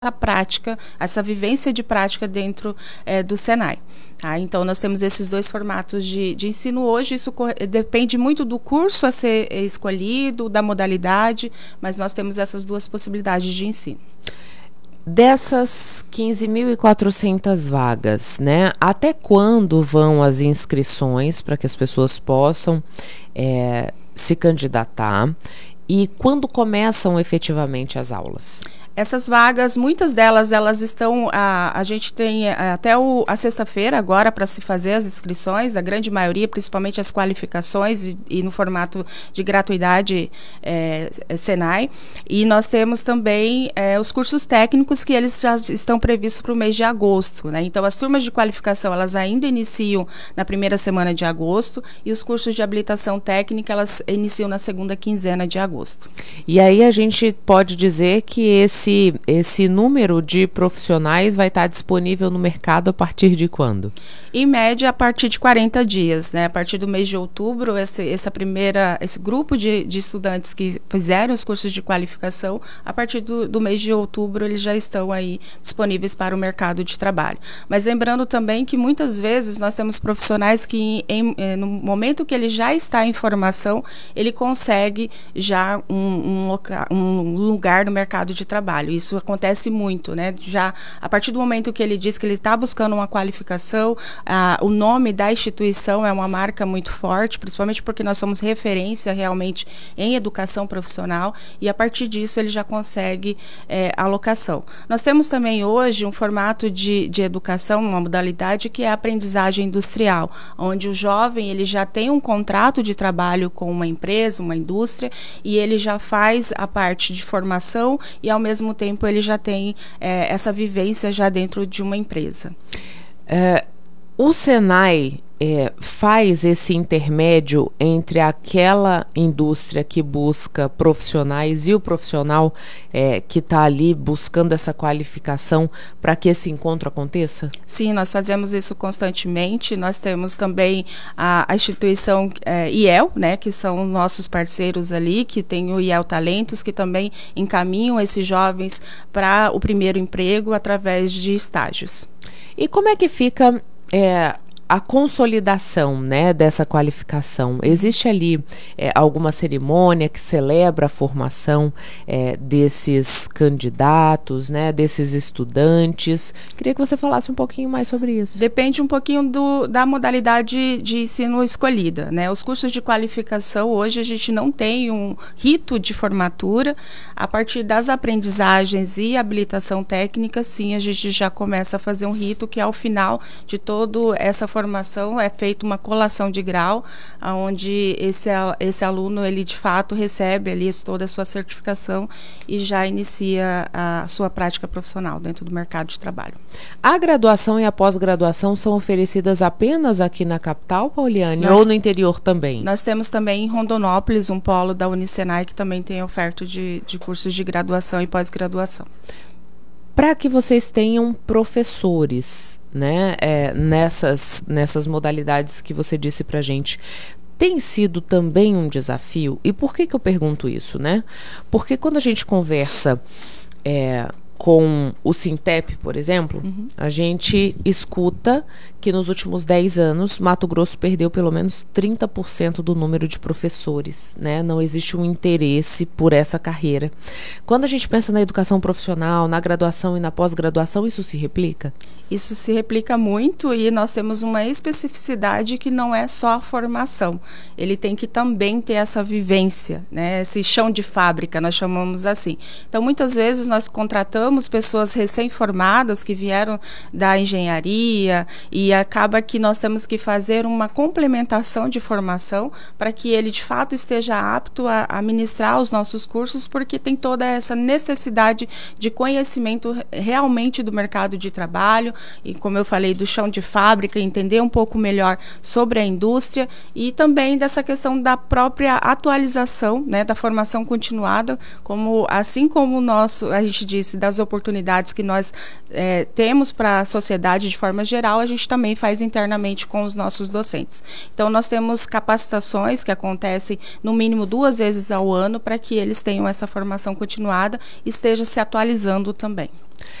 a prática, essa vivência de prática dentro do Senai. Tá? Então, nós temos esses dois formatos de ensino hoje, isso depende muito do curso a ser escolhido, da modalidade, mas nós temos essas duas possibilidades de ensino. Dessas 15.400 vagas, né? Até quando vão as inscrições para que as pessoas possam se candidatar? E quando começam efetivamente as aulas? Essas vagas, muitas delas, elas estão, a gente tem até a sexta-feira agora para se fazer as inscrições, a grande maioria, principalmente as qualificações e no formato de gratuidade Senai. E nós temos também os cursos técnicos que eles já estão previstos para o mês de agosto, né? Então, as turmas de qualificação, elas ainda iniciam na primeira semana de agosto e os cursos de habilitação técnica, elas iniciam na segunda quinzena de agosto. E aí a gente pode dizer que esse número de profissionais vai estar disponível no mercado a partir de quando? Em média, a partir de 40 dias, né? A partir do mês de outubro, esse grupo de estudantes que fizeram os cursos de qualificação, a partir do mês de outubro, eles já estão aí disponíveis para o mercado de trabalho. Mas lembrando também que muitas vezes nós temos profissionais que, no momento que ele já está em formação, ele consegue já um lugar no mercado de trabalho. Isso acontece muito, né? Já a partir do momento que ele diz que ele está buscando uma qualificação, o nome da instituição é uma marca muito forte, principalmente porque nós somos referência realmente em educação profissional e a partir disso ele já consegue alocação. Nós temos também hoje um formato de educação, uma modalidade que é a aprendizagem industrial, onde o jovem ele já tem um contrato de trabalho com uma empresa, uma indústria, e ele já faz a parte de formação e ao mesmo tempo ele já tem essa vivência já dentro de uma empresa. O Senai faz esse intermédio entre aquela indústria que busca profissionais e o profissional que está ali buscando essa qualificação para que esse encontro aconteça? Sim, nós fazemos isso constantemente. Nós temos também a instituição IEL, né, que são os nossos parceiros ali, que tem o IEL Talentos, que também encaminham esses jovens para o primeiro emprego através de estágios. E como é que fica a consolidação, né, dessa qualificação? Existe ali alguma cerimônia que celebra a formação desses candidatos, né, desses estudantes? Queria que você falasse um pouquinho mais sobre isso. Depende um pouquinho da modalidade de ensino escolhida, né? Os cursos de qualificação, hoje a gente não tem um rito de formatura. A partir das aprendizagens e habilitação técnica, sim, a gente já começa a fazer um rito que ao final de toda essa formação é feita uma colação de grau, onde esse aluno, ele de fato recebe ali toda a sua certificação e já inicia a sua prática profissional dentro do mercado de trabalho. A graduação e a pós-graduação são oferecidas apenas aqui na capital, Pauliane, ou no interior também? Nós temos também em Rondonópolis um polo da Unisenai que também tem oferta de cursos de graduação e pós-graduação. Para que vocês tenham professores, né, nessas modalidades que você disse para a gente, tem sido também um desafio? E por que eu pergunto isso, né? Porque quando a gente conversa com o Sintep, por exemplo, a gente escuta que nos últimos 10 anos, Mato Grosso perdeu pelo menos 30% do número de professores, né? Não existe um interesse por essa carreira. Quando a gente pensa na educação profissional, na graduação e na pós-graduação, isso se replica? Isso se replica muito e nós temos uma especificidade que não é só a formação. Ele tem que também ter essa vivência, né? Esse chão de fábrica, nós chamamos assim. Então, muitas vezes nós contratamos pessoas recém-formadas que vieram da engenharia e acaba que nós temos que fazer uma complementação de formação para que ele de fato esteja apto a ministrar os nossos cursos, porque tem toda essa necessidade de conhecimento realmente do mercado de trabalho e, como eu falei, do chão de fábrica, entender um pouco melhor sobre a indústria e também dessa questão da própria atualização, né, da formação continuada, assim como a gente disse, das oportunidades que nós temos para a sociedade de forma geral, a gente também faz internamente com os nossos docentes. Então, nós temos capacitações que acontecem no mínimo 2 vezes ao ano para que eles tenham essa formação continuada e esteja se atualizando também.